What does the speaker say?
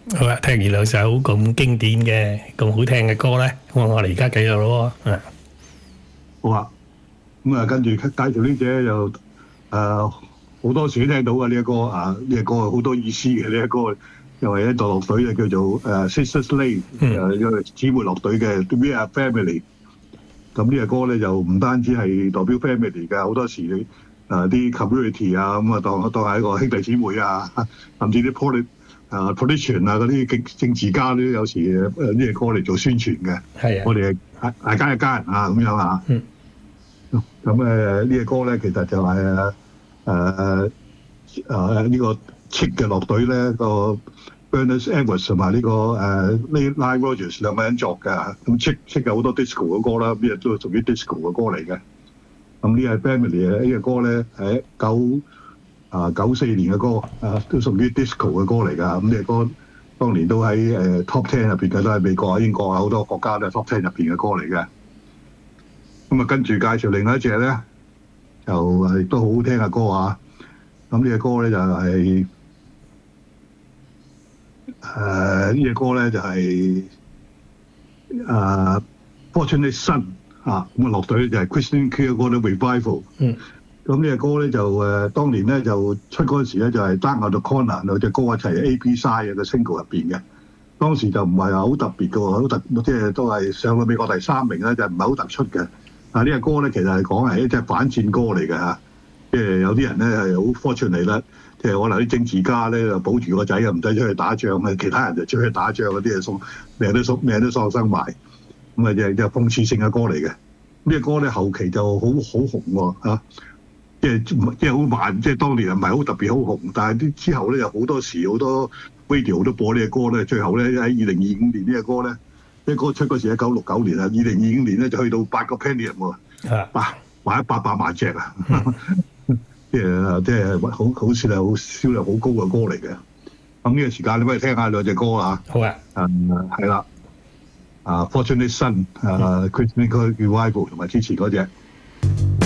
好啊，聽完兩首咁經典嘅、咁好聽嘅歌咧，咁我哋而家繼續咯喎。 好啊，咁啊跟住介紹呢隻就好多時都聽到嘅呢一歌啊，呢隻歌好多意思嘅呢一歌，又係一隊樂隊就叫做Sister Slade，一個姊妹樂隊嘅 We Are Family。咁呢隻歌咧就唔單止係代表 family 嘅，好多時啲 community 啊咁啊當係一個兄弟姊妹啊，甚至啲politician 啊嗰啲政治家都有時呢隻歌嚟做宣傳嘅。 係啊， 我哋係大家一家人啊咁樣啊。咁呢隻歌咧其實就係呢個 Chick 嘅樂隊咧個 Bernice Edwards 同埋呢個Nile Rodgers 兩個人作嘅。咁 Chick 有好多 disco 嘅歌啦，呢隻都屬於 disco 嘅歌嚟嘅。咁呢個 Family 呢隻歌咧係94年嘅歌都屬於 disco 嘅歌嚟㗎。咁呢隻歌當年都喺Top 10入邊嘅，都係美國啊、英國啊好多國家都係 Top 10入邊嘅歌嚟嘅。咁啊跟住介紹另外一隻咧，就亦都好好聽嘅歌啊。咁呢隻歌咧就係呢隻歌咧就係Fortunate Son 啊，咁啊樂隊就係 Creedence Clearwater Revival。咁呢隻歌咧就當年咧就出嗰陣時咧就係 Dark Out the Corner 兩隻歌一齊 A.B. Side 嘅 single 入邊嘅。當時就唔係話好特別嘅喎，好即係都係上到美國第3名咧，就唔係好突出嘅。但係呢隻歌咧其實係講係一隻反戰歌嚟嘅嚇，即係有啲人咧係好 fortunate 啦，即係可能啲政治家咧就保住個仔啊，唔使出去打仗啊，其他人就出去打仗嗰啲啊，命都喪生埋，咁啊就諷刺性嘅歌嚟嘅。呢隻歌咧後期就好紅喎嚇，即係好慢，即係當年唔係好特別好紅，但係啲之後咧有好多時好多 radio 都播呢隻歌咧，最後咧喺2025年呢隻歌咧，呢隻歌出嗰時1969年啊，2025年咧就去到8個 penny 喎，賣咗800萬隻啊！即係好似係好銷量好高嘅歌嚟嘅。咁呢個時間你可以聽下兩隻歌啊。 好啊。 係啦。Fortunate Son，Creedence Clearwater Revival 同埋之前嗰隻。